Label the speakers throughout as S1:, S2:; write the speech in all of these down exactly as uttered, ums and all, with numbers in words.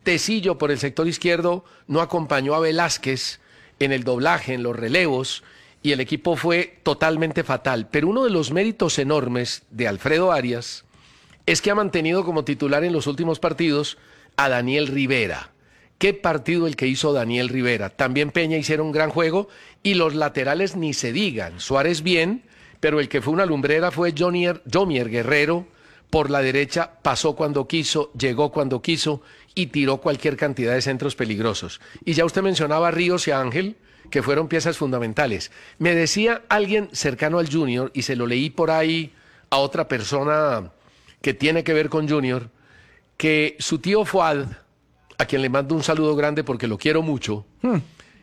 S1: Tecillo por el sector izquierdo no acompañó a Velázquez en el doblaje, en los relevos, y el equipo fue totalmente fatal. Pero uno de los méritos enormes de Alfredo Arias es que ha mantenido como titular en los últimos partidos a Daniel Rivera. Qué partido el que hizo Daniel Rivera. También Peña hicieron un gran juego y los laterales ni se digan. Suárez bien, pero el que fue una lumbrera fue Jomier, Jomier Guerrero. Por la derecha pasó cuando quiso, llegó cuando quiso y tiró cualquier cantidad de centros peligrosos. Y ya usted mencionaba a Ríos y a Ángel, que fueron piezas fundamentales. Me decía alguien cercano al Junior, y se lo leí por ahí a otra persona que tiene que ver con Junior, que su tío Fuad, a quien le mando un saludo grande porque lo quiero mucho.
S2: Hmm.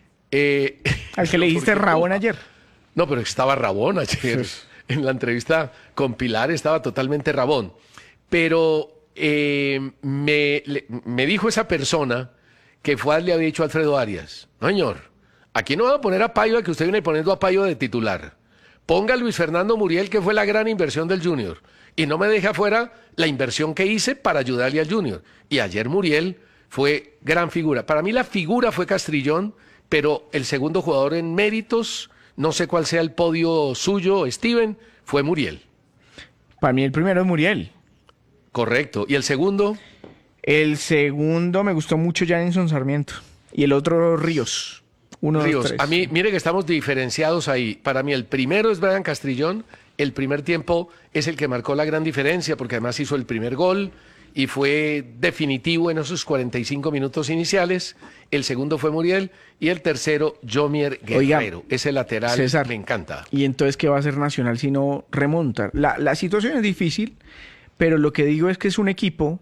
S1: Eh,
S2: Al que le dijiste Rabón ayer.
S1: No, pero estaba Rabón ayer. Sí. En la entrevista con Pilar estaba totalmente Rabón. Pero eh, me, le, me dijo esa persona que Fuad le había dicho a Alfredo Arias: no, señor, aquí no va a poner a Payo, que usted viene poniendo a Payo de titular. Ponga a Luis Fernando Muriel, que fue la gran inversión del Junior. Y no me deje afuera la inversión que hice para ayudarle al Junior. Y ayer Muriel fue gran figura. Para mí la figura fue Castrillón, pero el segundo jugador en méritos, no sé cuál sea el podio suyo, Steven, fue Muriel.
S2: Para mí el primero es Muriel.
S1: Correcto. ¿Y el segundo?
S2: El segundo me gustó mucho Janison Sarmiento. Y el otro Ríos. Uno,
S1: Ríos.
S2: dos, tres.
S1: A mí, mire que estamos diferenciados ahí. Para mí el primero es Brian Castrillón. El primer tiempo es el que marcó la gran diferencia, porque además hizo el primer gol y fue definitivo en esos cuarenta y cinco minutos iniciales. El segundo fue Muriel y el tercero Jomier Guerrero. Oiga, ese lateral, César, me encanta.
S2: ¿Y entonces qué va a hacer Nacional si no remonta? La, la situación es difícil, pero lo que digo es que es un equipo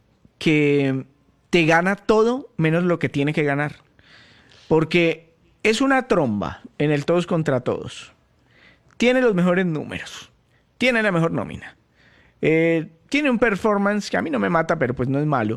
S2: que te gana todo menos lo que tiene que ganar. Porque es una tromba en el todos contra todos. Tiene los mejores números. Tiene la mejor nómina. Eh, tiene un performance que a mí no me mata, pero pues no es malo.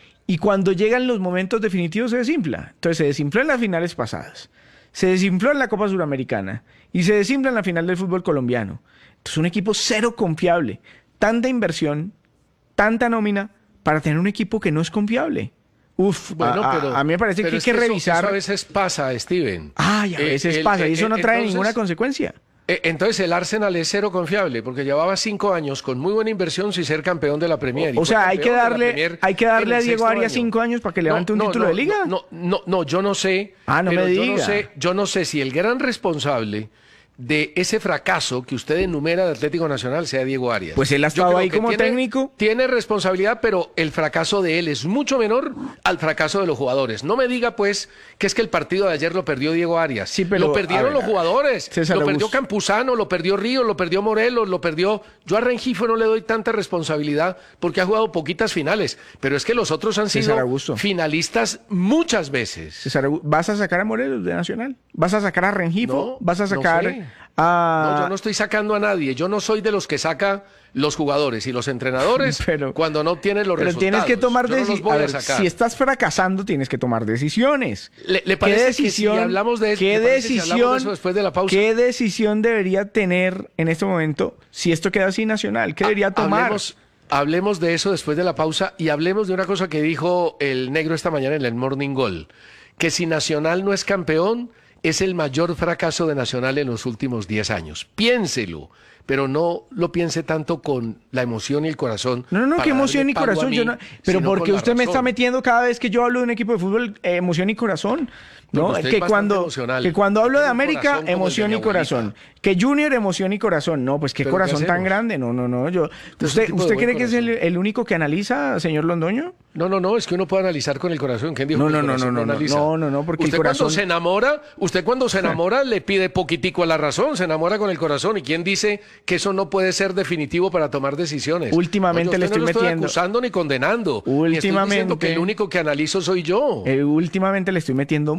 S2: Y cuando llegan los momentos definitivos se desinfla. Entonces se desinfló en las finales pasadas. Se desinfló en la Copa Suramericana. Y se desinfla en la final del fútbol colombiano. Entonces un equipo cero confiable. Tanta inversión, tanta nómina, para tener un equipo que no es confiable. Uf,
S1: bueno,
S2: a,
S1: pero,
S2: a mí me parece que hay que, que revisar.
S1: Eso, eso a veces pasa, Steven.
S2: Ay, a veces eh, el, pasa, y eso eh, no trae entonces, ninguna consecuencia.
S1: Eh, entonces el Arsenal es cero confiable, porque llevaba cinco años con muy buena inversión sin ser campeón de la Premier.
S2: O, o sea, hay que darle, hay que darle a Diego Arias cinco años para que levante no, un
S1: no,
S2: título
S1: no,
S2: de liga.
S1: No, no, no, yo no sé.
S2: Ah, no
S1: pero
S2: me
S1: yo
S2: diga.
S1: No sé, yo no sé si el gran responsable de ese fracaso que usted enumera de Atlético Nacional sea Diego Arias.
S2: Pues él ha estado ahí como
S1: tiene,
S2: técnico.
S1: Tiene responsabilidad, pero el fracaso de él es mucho menor al fracaso de los jugadores. No me diga, pues, que es que el partido de ayer lo perdió Diego Arias.
S2: Sí, pero,
S1: lo perdieron ver, los jugadores.
S2: César
S1: lo perdió
S2: Augusto.
S1: Campuzano, lo perdió Ríos, lo perdió Morelos, lo perdió... Yo a Rengifo no le doy tanta responsabilidad porque ha jugado poquitas finales, pero es que los otros han sido finalistas muchas veces.
S2: César, ¿vas a sacar a Morelos de Nacional? ¿Vas a sacar a Rengifo?
S1: No,
S2: ¿Vas a sacar...
S1: No
S2: Ah,
S1: no, yo no estoy sacando a nadie. Yo no soy de los que saca los jugadores y los entrenadores pero, cuando no tienen los
S2: pero
S1: resultados.
S2: Tienes que tomar decisiones.
S1: No
S2: si estás fracasando, tienes que tomar decisiones.
S1: ¿Le, le parece
S2: ¿Qué decisión,
S1: que si hablamos de eso,
S2: ¿qué decisión,
S1: si hablamos de eso después de la pausa?
S2: ¿Qué decisión debería tener en este momento si esto queda así Nacional? ¿Qué debería tomar?
S1: Hablemos, hablemos de eso después de la pausa y hablemos de una cosa que dijo el negro esta mañana en el Morning Goal, que si Nacional no es campeón, es el mayor fracaso de Nacional en los últimos diez años. Piénselo, pero no lo piense tanto con la emoción y el corazón.
S2: No, no, no, que emoción y corazón. Mí, yo no, pero porque usted me está metiendo cada vez que yo hablo de un equipo de fútbol, eh, emoción y corazón. No, no que, cuando, que cuando hablo de América, emoción y corazón. Que Junior, emoción y corazón. No, pues qué pero corazón ¿qué tan grande. No, no, no. Yo, ¿Usted, usted cree que corazón. es el, el único que analiza, señor Londoño?
S1: No, no, no, es que uno puede analizar con el corazón. ¿Quién dijo
S2: no,
S1: que
S2: no,
S1: el corazón
S2: no, no,
S1: no,
S2: no, no, no, no, porque
S1: usted
S2: el corazón...
S1: cuando se enamora, usted cuando se enamora le pide poquitico a la razón, se enamora con el corazón. ¿Y quién dice que eso no puede ser definitivo para tomar decisiones?
S2: Últimamente
S1: Oye,
S2: le estoy
S1: no lo
S2: metiendo...
S1: estoy acusando ni condenando.
S2: Últimamente...
S1: Ni estoy diciendo que el único que analizo soy yo.
S2: Eh, últimamente le estoy metiendo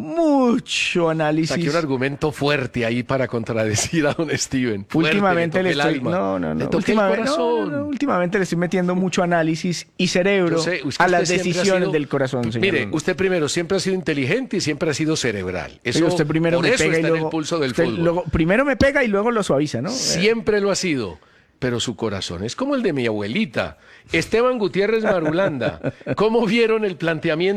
S2: mucho análisis.
S1: Saqué un argumento fuerte ahí para contradecir a don Steven. Fuerte,
S2: últimamente le,
S1: le
S2: estoy...
S1: alma.
S2: No, no, no.
S1: Le
S2: Últimamente, no, no. Últimamente le estoy metiendo mucho análisis y cerebro sé, a las decisiones sido... del corazón, señor.
S1: Mire, usted primero siempre ha sido inteligente y siempre ha sido cerebral. Eso,
S2: Pero usted primero
S1: por
S2: me
S1: eso
S2: pega
S1: está
S2: y luego,
S1: en el pulso del
S2: usted
S1: fútbol.
S2: Luego, primero me pega y luego lo suaviza, ¿no?
S1: Siempre lo ha sido. Pero su corazón es como el de mi abuelita, Esteban Gutiérrez Marulanda. ¿Cómo vieron el planteamiento?